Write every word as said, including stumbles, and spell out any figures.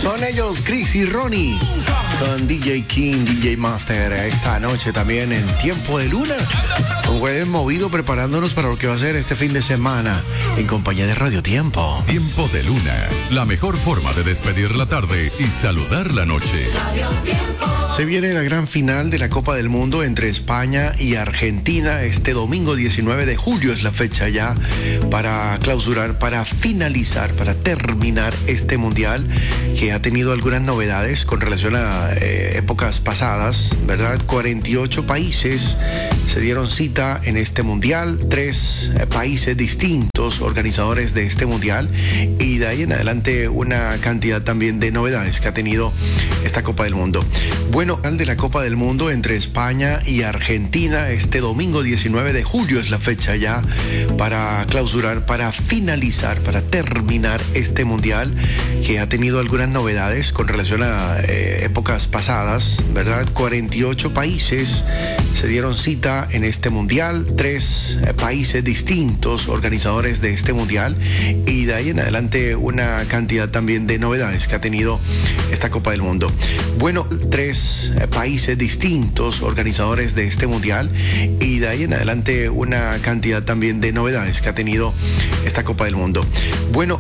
Son ellos, Chris y Ronnie, con D J King, D J Master, esta noche también en Tiempo de Luna. Un jueves movido preparándonos para lo que va a ser este fin de semana en compañía de Radio Tiempo. Tiempo de Luna, la mejor forma de despedir la tarde y saludar la noche. Radio Tiempo. Se viene la gran final de la Copa del Mundo entre España y Argentina. Este domingo diecinueve de julio es la fecha ya para clausurar, para finalizar, para terminar este mundial que ha tenido algunas novedades con relación a eh, épocas pasadas, ¿verdad? cuarenta y ocho países se dieron cita en este mundial, tres eh, países distintos organizadores de este mundial, y de ahí en adelante una cantidad también de novedades que ha tenido esta Copa del Mundo. Bueno, de la Copa del Mundo entre España y Argentina, este domingo diecinueve de julio es la fecha ya para clausurar, para finalizar, para terminar este mundial que ha tenido algunas novedades con relación a eh, épocas pasadas, ¿verdad? cuarenta y ocho países se dieron cita en este mundial, tres eh, países distintos organizadores de este mundial, y de ahí en adelante una cantidad también de novedades que ha tenido esta Copa del Mundo. Bueno, tres eh, países distintos organizadores de este mundial, y de ahí en adelante una cantidad también de novedades que ha tenido esta Copa del Mundo. Bueno,